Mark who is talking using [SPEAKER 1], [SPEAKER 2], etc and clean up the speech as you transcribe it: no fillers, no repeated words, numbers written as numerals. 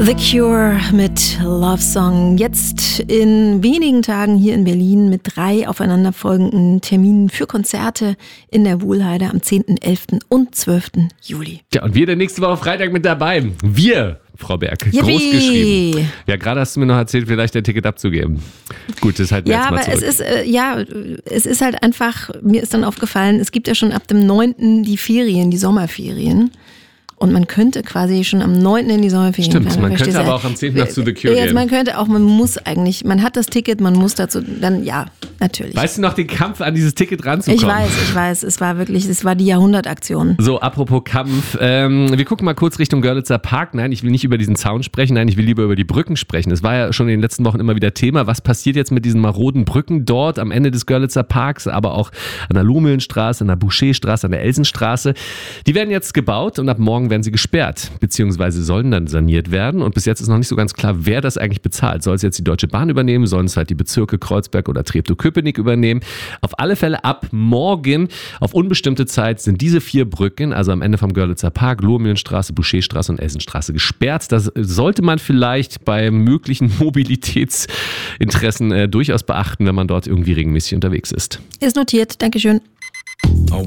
[SPEAKER 1] The Cure mit Love Song. Jetzt in wenigen Tagen hier in Berlin mit 3 aufeinanderfolgenden Terminen für Konzerte in der Wuhlheide am 10., 11. und 12. Juli.
[SPEAKER 2] Ja, und wir dann nächste Woche Freitag mit dabei. Wir, Frau Berg,
[SPEAKER 1] Yippie.
[SPEAKER 2] Groß geschrieben. Ja, gerade hast du mir noch erzählt, vielleicht ein Ticket abzugeben. Gut, das halten wir jetzt mal zurück.
[SPEAKER 1] Es ist halt einfach, mir ist dann aufgefallen, es gibt ja schon ab dem 9. die Ferien, die Sommerferien. Und man könnte quasi schon am 9. in die Sommerferien
[SPEAKER 2] fahren. Stimmt, man könnte aber auch am 10. noch zu The Cure gehen.
[SPEAKER 1] Man könnte auch, man hat das Ticket, man muss dazu, dann ja, natürlich.
[SPEAKER 2] Weißt du noch den Kampf, an dieses Ticket ranzukommen?
[SPEAKER 1] Ich weiß, es war die Jahrhundertaktion.
[SPEAKER 2] So, apropos Kampf, wir gucken mal kurz Richtung Görlitzer Park. Nein, ich will nicht über diesen Zaun sprechen, nein, ich will lieber über die Brücken sprechen. Das war ja schon in den letzten Wochen immer wieder Thema. Was passiert jetzt mit diesen maroden Brücken dort am Ende des Görlitzer Parks, aber auch an der Lohmühlenstraße, an der Boucherstraße, an der Elsenstraße? Die werden jetzt gebaut und ab morgen werden sie gesperrt, beziehungsweise sollen dann saniert werden. Und bis jetzt ist noch nicht so ganz klar, wer das eigentlich bezahlt. Soll es jetzt die Deutsche Bahn übernehmen? Sollen es halt die Bezirke Kreuzberg oder Treptow-Köpenick übernehmen? Auf alle Fälle ab morgen auf unbestimmte Zeit sind diese 4 Brücken, also am Ende vom Görlitzer Park, Lohmühlenstraße, Boucherstraße und Elsenstraße gesperrt. Das sollte man vielleicht bei möglichen Mobilitätsinteressen durchaus beachten, wenn man dort irgendwie regelmäßig unterwegs ist.
[SPEAKER 1] Ist notiert, Dankeschön.